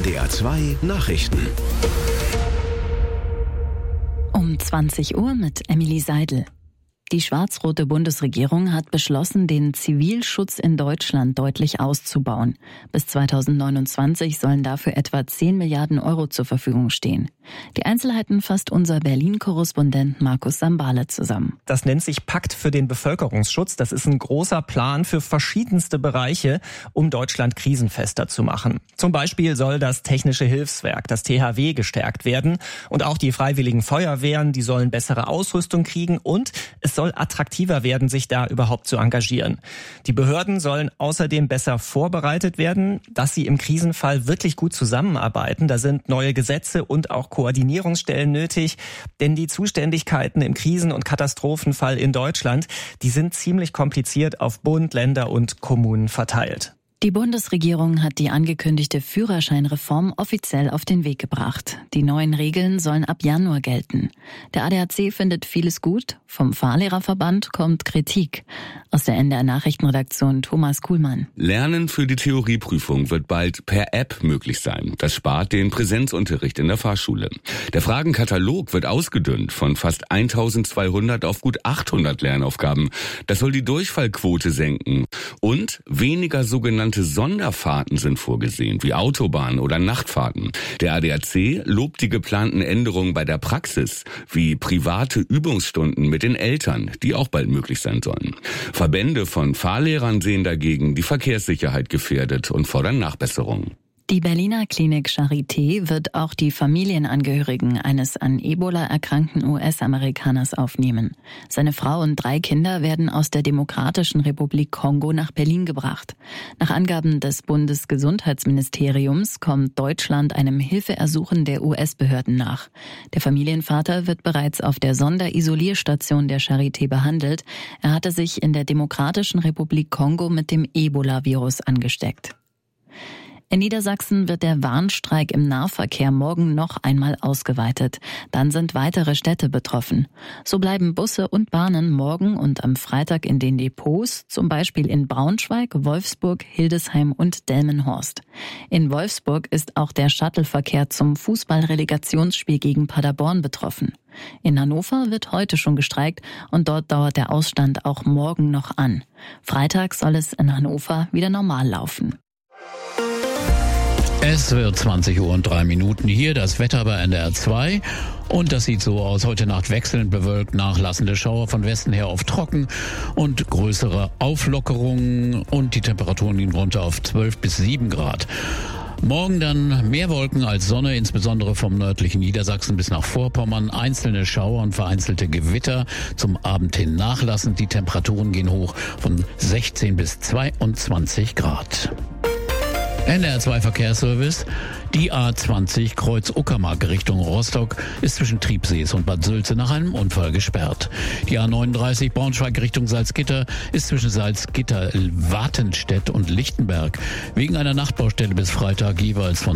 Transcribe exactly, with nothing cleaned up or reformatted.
N D R zwei Nachrichten. Um zwanzig Uhr mit Emily Seidel. Die schwarz-rote Bundesregierung hat beschlossen, den Zivilschutz in Deutschland deutlich auszubauen. Bis zweitausendneunundzwanzig sollen dafür etwa zehn Milliarden Euro zur Verfügung stehen. Die Einzelheiten fasst unser Berlin-Korrespondent Markus Sambale zusammen. Das nennt sich Pakt für den Bevölkerungsschutz. Das ist ein großer Plan für verschiedenste Bereiche, um Deutschland krisenfester zu machen. Zum Beispiel soll das Technische Hilfswerk, das T H W, gestärkt werden. Und auch die freiwilligen Feuerwehren, die sollen bessere Ausrüstung kriegen. Und es soll attraktiver werden, sich da überhaupt zu engagieren. Die Behörden sollen außerdem besser vorbereitet werden, dass sie im Krisenfall wirklich gut zusammenarbeiten. Da sind neue Gesetze und auch Koordinierungsstellen nötig, denn die Zuständigkeiten im Krisen- und Katastrophenfall in Deutschland, die sind ziemlich kompliziert auf Bund, Länder und Kommunen verteilt. Die Bundesregierung hat die angekündigte Führerscheinreform offiziell auf den Weg gebracht. Die neuen Regeln sollen ab Januar gelten. Der A D A C findet vieles gut, vom Fahrlehrerverband kommt Kritik. Aus der N D R Nachrichtenredaktion Thomas Kuhlmann. Lernen für die Theorieprüfung wird bald per App möglich sein. Das spart den Präsenzunterricht in der Fahrschule. Der Fragenkatalog wird ausgedünnt von fast eintausendzweihundert auf gut achthundert Lernaufgaben. Das soll die Durchfallquote senken. Und weniger sogenannte Sonderfahrten sind vorgesehen, wie Autobahnen oder Nachtfahrten. Der A D A C lobt die geplanten Änderungen bei der Praxis, wie private Übungsstunden mit den Eltern, die auch bald möglich sein sollen. Verbände von Fahrlehrern sehen dagegen die Verkehrssicherheit gefährdet und fordern Nachbesserungen. Die Berliner Klinik Charité wird auch die Familienangehörigen eines an Ebola erkrankten U S-Amerikaners aufnehmen. Seine Frau und drei Kinder werden aus der Demokratischen Republik Kongo nach Berlin gebracht. Nach Angaben des Bundesgesundheitsministeriums kommt Deutschland einem Hilfeersuchen der U S-Behörden nach. Der Familienvater wird bereits auf der Sonderisolierstation der Charité behandelt. Er hatte sich in der Demokratischen Republik Kongo mit dem Ebola-Virus angesteckt. In Niedersachsen wird der Warnstreik im Nahverkehr morgen noch einmal ausgeweitet. Dann sind weitere Städte betroffen. So bleiben Busse und Bahnen morgen und am Freitag in den Depots, zum Beispiel in Braunschweig, Wolfsburg, Hildesheim und Delmenhorst. In Wolfsburg ist auch der Shuttleverkehr zum Fußballrelegationsspiel gegen Paderborn betroffen. In Hannover wird heute schon gestreikt und dort dauert der Ausstand auch morgen noch an. Freitag soll es in Hannover wieder normal laufen. Es wird zwanzig Uhr und drei Minuten hier, das Wetter bei N D R zwei. Und das sieht so aus, heute Nacht wechselnd bewölkt, nachlassende Schauer von Westen her auf trocken und größere Auflockerungen und die Temperaturen gehen runter auf zwölf bis sieben Grad. Morgen dann mehr Wolken als Sonne, insbesondere vom nördlichen Niedersachsen bis nach Vorpommern. Einzelne Schauer und vereinzelte Gewitter. Zum Abend hin nachlassend. Die Temperaturen gehen hoch von sechzehn bis zweiundzwanzig Grad. N D R zwei Verkehrsservice. Die A zwanzig Kreuz Uckermark Richtung Rostock ist zwischen Triebsees und Bad Sülze nach einem Unfall gesperrt. Die A neununddreißig Braunschweig Richtung Salzgitter ist zwischen Salzgitter, Watenstedt und Lichtenberg wegen einer Nachtbaustelle bis Freitag jeweils von